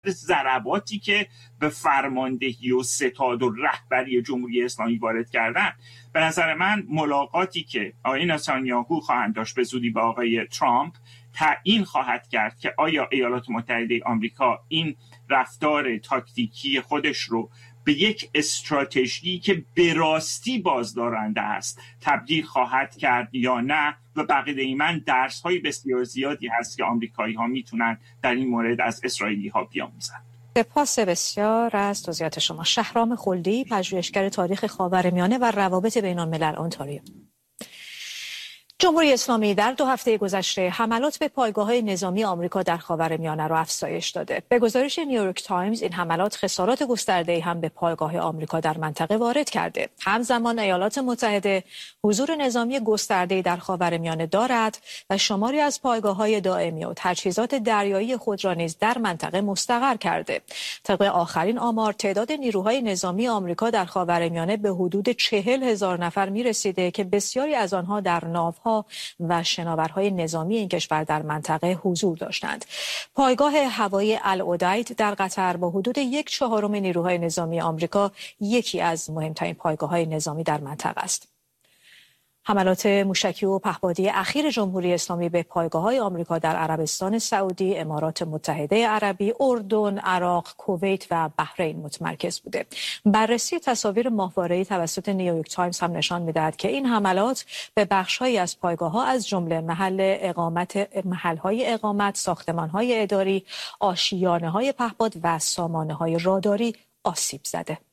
ضرباتی که به فرماندهی و ستاد و رهبری جمهوری اسلامی وارد کردن. به نظر من ملاقاتی که آقای نتانیاهو خواهند داشت به زودی با آقای ترامپ تعیین خواهد کرد که آیا ایالات متحده آمریکا این رفتار تاکتیکی خودش رو به یک استراتژی که به راستی بازدارنده است تبدیل خواهد کرد یا نه. و بقیه من درس‌های بسیار زیادی هست که آمریکایی‌ها میتونن در این مورد از اسرائیلی‌ها بیاموزن. سپاس بسیار از توضیحات شما. شهرام خلدی، پژوهشگر تاریخ خاورمیانه و روابط بین‌الملل، انتاریو. جمهوری اسلامی در 2 هفته گذشته حملات به پایگاه‌های نظامی آمریکا در خاورمیانه را افزایش داده. به گزارش نیویورک تایمز این حملات خسارات گسترده‌ای هم به پایگاه آمریکا در منطقه وارد کرده. همزمان ایالات متحده حضور نظامی گسترده‌ای در خاورمیانه دارد و شماری از پایگاه‌های دائمی و تجهیزات دریایی خود را نیز در منطقه مستقر کرده. طبق آخرین آمار تعداد نیروهای نظامی آمریکا در خاورمیانه به حدود 40,000 نفر می‌رسیده که بسیاری از آنها در ناوها و شناورهای نظامی این کشور در منطقه حضور داشتند. پایگاه هوایی العدید در قطر با حدود 1/4 نیروهای نظامی آمریکا یکی از مهمترین پایگاه‌های نظامی در منطقه است. حملات موشکی و پهپادی اخیر جمهوری اسلامی به پایگاه‌های آمریکا در عربستان سعودی، امارات متحده عربی، اردن، عراق، کویت و بحرین متمرکز بوده. بررسی تصاویر ماهواره‌ای توسط نیویورک تایمز هم نشان می‌دهد که این حملات به بخش‌هایی از پایگاه‌ها از جمله محل‌های اقامت، ساختمان‌های اداری، آشیانه‌های پهپاد و سامانه‌های راداری آسیب زده.